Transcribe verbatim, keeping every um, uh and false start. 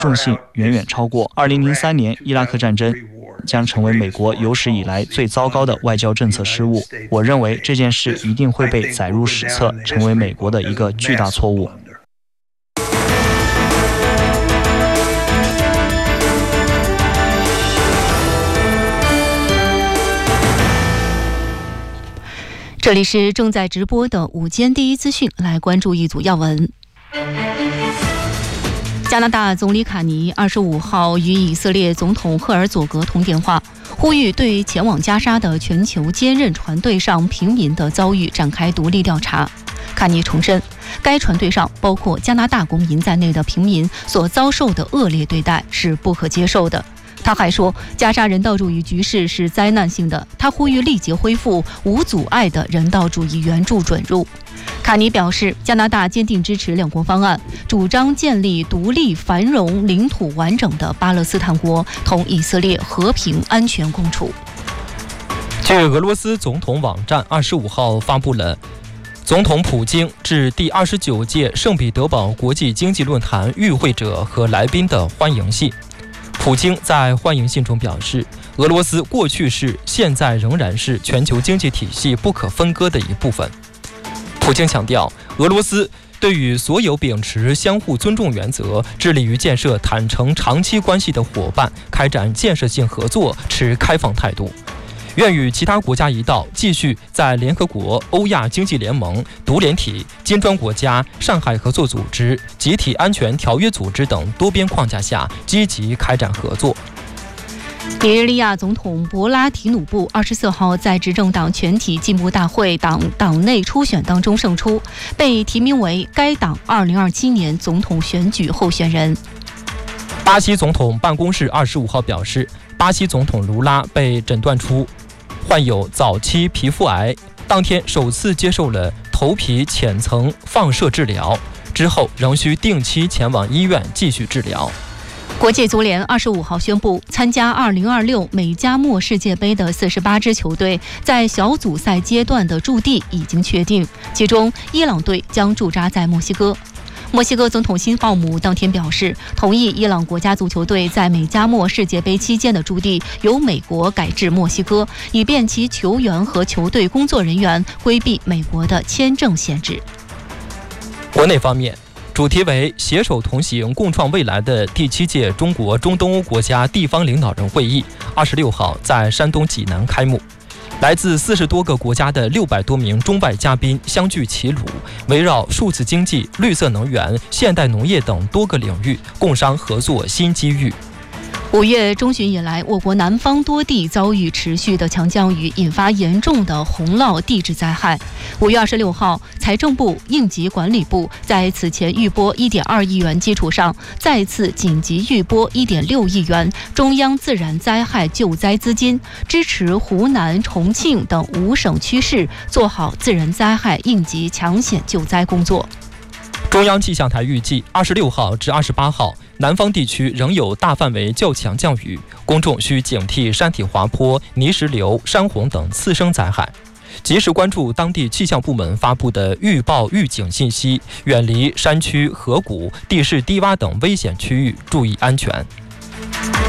重性远远超过二零零三年伊拉克战争，将成为美国有史以来最糟糕的外交政策失误。我认为这件事一定会被载入史册，成为美国的一个巨大错误。 这里是正在直播的午间第一资讯，来关注一组要闻。加拿大总理卡尼二十五号与以色列总统赫尔佐格通电话，呼吁对前往加沙的全球坚韧船队上平民的遭遇展开独立调查。卡尼重申，该船队上包括加拿大公民在内的平民所遭受的恶劣对待是不可接受的。他还说，加沙人道主义局势是灾难性的，他呼吁立即恢复无阻碍的人道主义援助准入。卡尼表示，加拿大坚定支持两国方案，主张建立独立、繁荣、领土完整的巴勒斯坦国，同以色列和平安全共处。 据俄罗斯总统网站二十五号发布了总统普京致第二十九届圣彼得堡国际经济论坛与会者和来宾的欢迎信。普京在欢迎信中表示，俄罗斯过去是、现在仍然是全球经济体系不可分割的一部分。普京强调，俄罗斯对与所有秉持相互尊重原则、致力于建设坦诚长期关系的伙伴开展建设性合作持开放态度，愿与其他国家一道，继续在联合国、欧亚经济联盟、独联体、金砖国家、上海合作组织、集体安全条约组织等多边框架下积极开展合作。 尼日利亚总统博拉提努布二十四号在执政党全体进步大会党党内初选当中胜出，被提名为该党二零二七年总统选举候选人。 巴西总统办公室二十五号表示，巴西总统卢拉被诊断出患有早期皮肤癌，当天首次接受了头皮浅层放射治疗，之后仍需定期前往医院继续治疗。 国际足联二十五号宣布，参加二零二六美加墨世界杯的四十八支球队在小组赛阶段的驻地已经确定，其中伊朗队将驻扎在墨西哥。墨西哥总统辛奥姆当天表示，同意伊朗国家足球队在美加墨世界杯期间的驻地由美国改至墨西哥，以便其球员和球队工作人员规避美国的签证限制。 国内方面，主题为携手同行共创未来的第七届中国中东欧国家地方领导人会议二十六号在山东济南开幕。来自四十多个国家的六百多名中外嘉宾相聚齐鲁，围绕数字经济、绿色能源、现代农业等多个领域共商合作新机遇。 五月中旬以来，我国南方多地遭遇持续的强降雨，引发严重的洪涝地质灾害。五月二十六号，财政部、应急管理部在此前预拨一点二亿元基础上，再次紧急预拨一点六亿元中央自然灾害救灾资金，支持湖南、重庆等五省区市做好自然灾害应急抢险救灾工作。 中央气象台预计，二十六号至二十八号，南方地区仍有大范围较强降雨，公众需警惕山体滑坡、泥石流、山洪等次生灾害，及时关注当地气象部门发布的预报预警信息，远离山区、河谷、地势低洼等危险区域，注意安全。